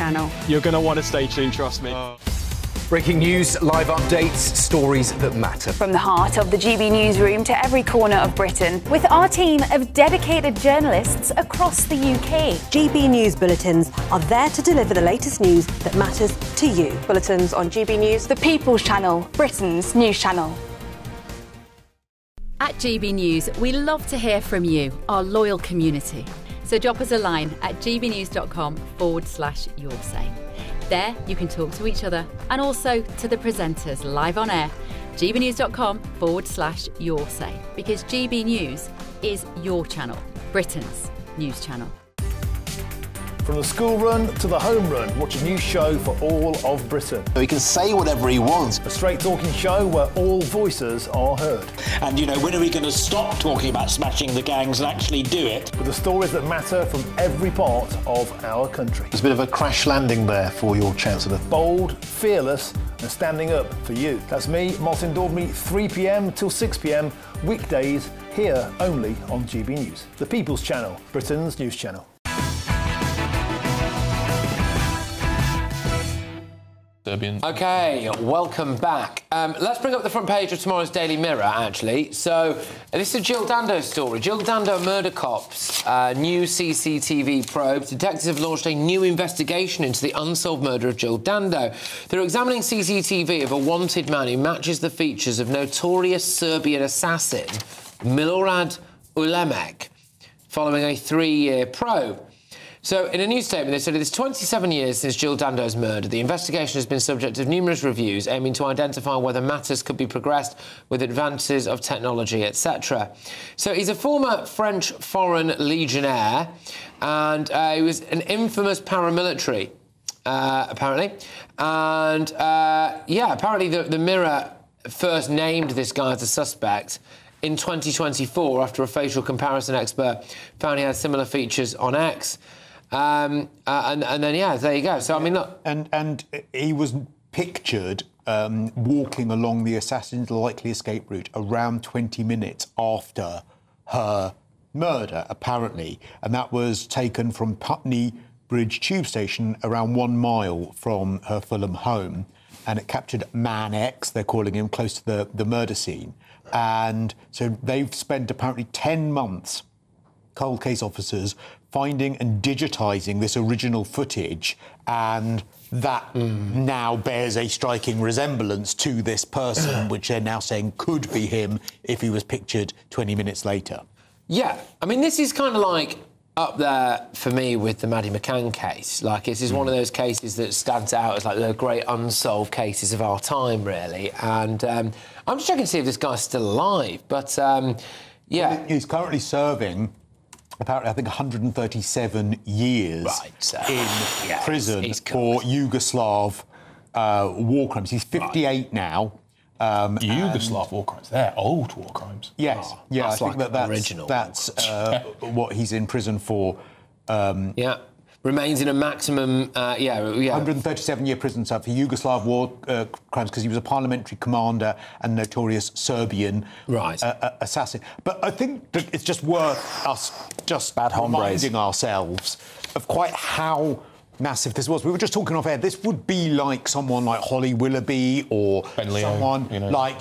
channel. You're going to want to stay tuned, trust me. Breaking news, live updates, stories that matter. From the heart of the GB newsroom to every corner of Britain, with our team of dedicated journalists across the UK. GB News Bulletins are there to deliver the latest news that matters to you. Bulletins on GB News, The People's Channel, Britain's news channel. At GB News, we love to hear from you, our loyal community. So drop us a line at gbnews.com/yoursay. There, you can talk to each other and also to the presenters live on air. gbnews.com/yoursay, because GB News is your channel, Britain's news channel. From the school run to the home run, watch a new show for all of Britain. He can say whatever he wants. A straight talking show where all voices are heard. And, you know, when are we going to stop talking about smashing the gangs and actually do it? With the stories that matter from every part of our country. There's a bit of a crash landing there for your Chancellor. Bold, fearless and standing up for you. That's me, Martin Daubney, 3 p.m. till 6 p.m, weekdays, here only on GB News. The People's Channel, Britain's news channel. OK, welcome back. Let's bring up the front page of tomorrow's Daily Mirror, actually. So, this is a Jill Dando story. Jill Dando murder cops, new CCTV probe. Detectives have launched a new investigation into the unsolved murder of Jill Dando. They're examining CCTV of a wanted man who matches the features of notorious Serbian assassin Milorad Ulemek, following a 3-year probe. So, in a new statement, they said it's 27 years since Jill Dando's murder. The investigation has been subject of numerous reviews, aiming to identify whether matters could be progressed with advances of technology, etc. So, he's a former French Foreign Legionnaire, and he was an infamous paramilitary, apparently. And, apparently the Mirror first named this guy as a suspect in 2024 after a facial comparison expert found he had similar features on X. And then, there you go. So, I mean, look... And he was pictured walking along the assassin's likely escape route around 20 minutes after her murder, apparently. And that was taken from Putney Bridge tube station, around 1 mile from her Fulham home. And it captured Man X, they're calling him, close to the murder scene. And so they've spent apparently 10 months, cold case officers, finding and digitising this original footage, and that now bears a striking resemblance to this person, which they're now saying could be him if he was pictured 20 minutes later. Yeah, I mean, this is kind of like up there for me with the Maddie McCann case. Like, this is one of those cases that stands out as like the great unsolved cases of our time, really. And I'm just checking to see if this guy's still alive. But, yeah. Well, he's currently serving, apparently, I think, 137 years in prison for Yugoslav war crimes. He's 58 now. Yugoslav war crimes, they're old war crimes. Yes, I think that's original. That's what he's in prison for. Remains in a maximum, 137-year prison sentence for Yugoslav war crimes because he was a parliamentary commander and notorious Serbian assassin. But I think that it's just worth us just reminding ourselves of quite how massive this was. We were just talking off air. This would be like someone like Holly Willoughby or someone like,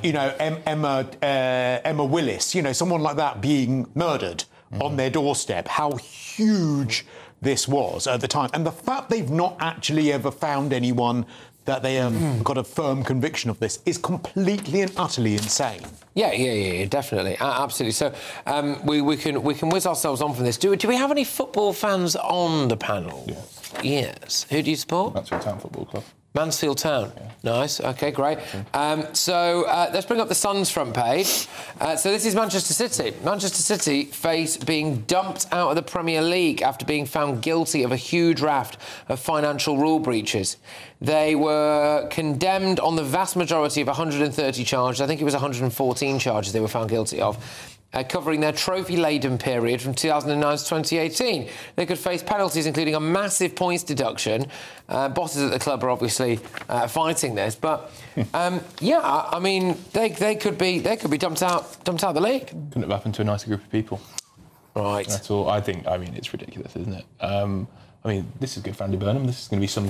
Emma Willis, someone like that being murdered on their doorstep. How huge this was at the time. And the fact they've not actually ever found anyone that they have got a firm conviction of this is completely and utterly insane. Yeah, definitely. Absolutely. So we can whiz ourselves on from this. Do we have any football fans on the panel? Yeah. Yes. Who do you support? Mansfield Town Football Club. Mansfield Town. Yeah. Nice. OK, great. So let's bring up the Sun's front page. So this is Manchester City. Manchester City face being dumped out of the Premier League after being found guilty of a huge raft of financial rule breaches. They were condemned on the vast majority of 130 charges. I think it was 114 charges they were found guilty of. Covering their trophy-laden period from 2009 to 2018. They could face penalties, including a massive points deduction. Bosses at the club are obviously fighting this, but I mean, they could be dumped out of the league. Couldn't have happened to a nicer group of people. Right. That's all. I mean, it's ridiculous, isn't it? I mean, this is good for Andy Burnham. This is going to be some